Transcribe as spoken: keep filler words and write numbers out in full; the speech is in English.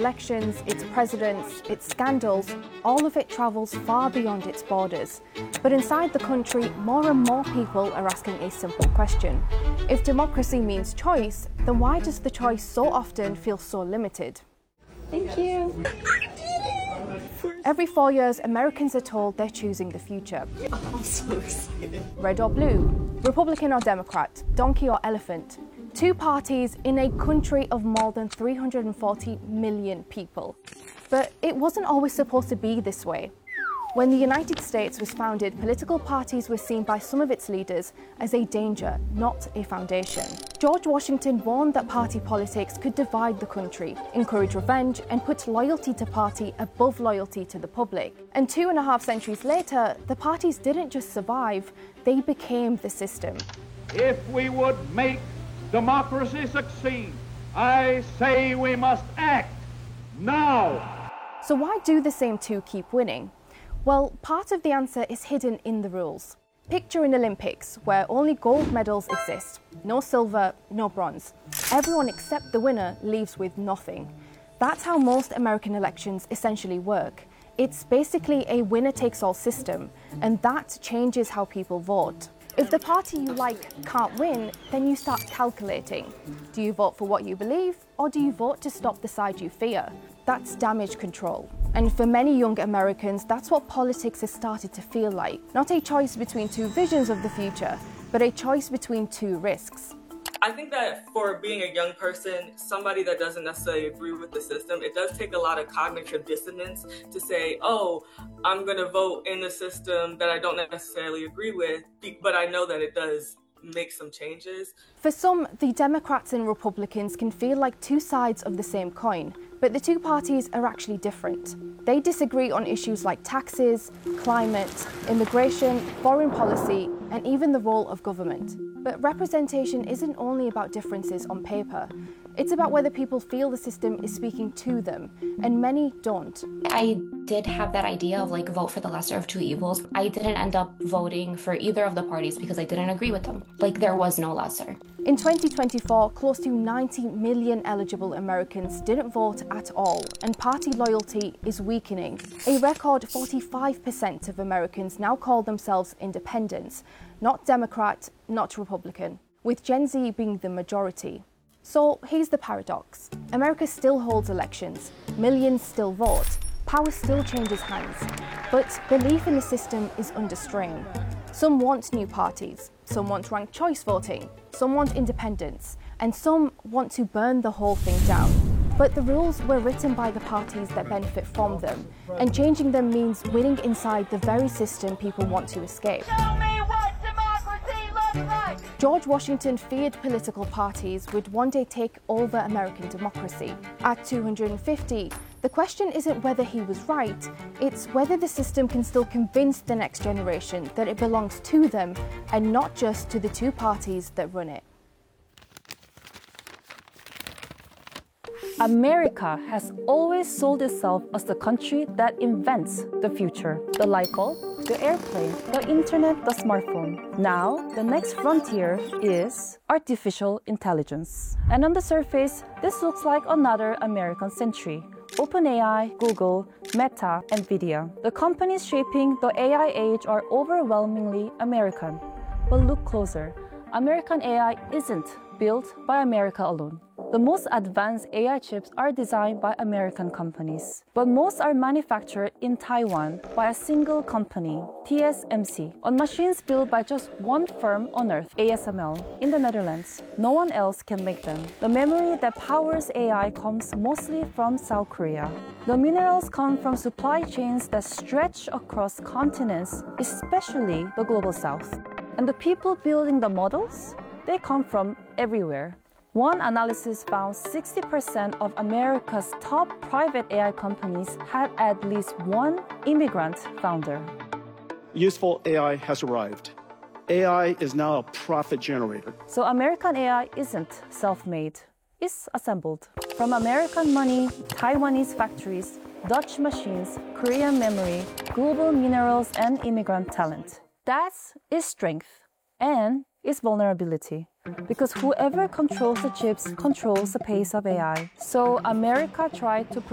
elections, its presidents, its scandals, all of it travels far beyond its borders. But inside the country, more and more people are asking a simple question. If democracy means choice, then why does the choice so often feel so limited? Thank you. Every four years, Americans are told they're choosing the future. Oh, I'm so excited. Red or blue, Republican or Democrat, donkey or elephant. Two parties in a country of more than three hundred forty million people. But it wasn't always supposed to be this way. When the United States was founded, political parties were seen by some of its leaders as a danger, not a foundation. George Washington warned that party politics could divide the country, encourage revenge, and put loyalty to party above loyalty to the public. And two and a half centuries later, the parties didn't just survive, they became the system. If we would make democracy succeed, I say we must act now. So why do the same two keep winning? Well, part of the answer is hidden in the rules. Picture an Olympics where only gold medals exist, no silver, no bronze. Everyone except the winner leaves with nothing. That's how most American elections essentially work. It's basically a winner-takes-all system, and that changes how people vote. If the party you like can't win, then you start calculating. Do you vote for what you believe, or do you vote to stop the side you fear? That's damage control. And for many young Americans, that's what politics has started to feel like. Not a choice between two visions of the future, but a choice between two risks. I think that for being a young person, somebody that doesn't necessarily agree with the system, it does take a lot of cognitive dissonance to say, oh, I'm going to vote in a system that I don't necessarily agree with, but I know that it does make some changes. For some, the Democrats and Republicans can feel like two sides of the same coin, but the two parties are actually different. They disagree on issues like taxes, climate, immigration, foreign policy, and even the role of government. But representation isn't only about differences on paper. It's about whether people feel the system is speaking to them, and many don't. I did have that idea of like vote for the lesser of two evils. I didn't end up voting for either of the parties because I didn't agree with them. Like there was no lesser. In twenty twenty-four, close to ninety million eligible Americans didn't vote at all, and party loyalty is weakening. A record forty-five percent of Americans now call themselves independents, not Democrat, not Republican, with Gen Z being the majority. So here's the paradox. America still holds elections, millions still vote, power still changes hands, but belief in the system is under strain. Some want new parties, some want ranked choice voting, some want independence, and some want to burn the whole thing down. But the rules were written by the parties that benefit from them, and changing them means winning inside the very system people want to escape. Show me what democracy looks like! George Washington feared political parties would one day take over American democracy. At two hundred fifty, the question isn't whether he was right, it's whether the system can still convince the next generation that it belongs to them and not just to the two parties that run it. America has always sold itself as the country that invents the future. The light bulb, the airplane, the internet, the smartphone. Now, the next frontier is artificial intelligence. And on the surface, this looks like another American century. OpenAI, Google, Meta, NVIDIA. The companies shaping the A I age are overwhelmingly American. But look closer. American A I isn't built by America alone. The most advanced A I chips are designed by American companies, but most are manufactured in Taiwan by a single company, T S M C, on machines built by just one firm on Earth, A S M L, in the Netherlands. No one else can make them. The memory that powers A I comes mostly from South Korea. The minerals come from supply chains that stretch across continents, especially the global South. And the people building the models, they come from everywhere. One analysis found sixty percent of America's top private A I companies had at least one immigrant founder. Useful A I has arrived. A I is now a profit generator. So American A I isn't self-made, it's assembled. From American money, Taiwanese factories, Dutch machines, Korean memory, global minerals, and immigrant talent. That's its strength and its vulnerability. Because whoever controls the chips controls the pace of A I. So America tried to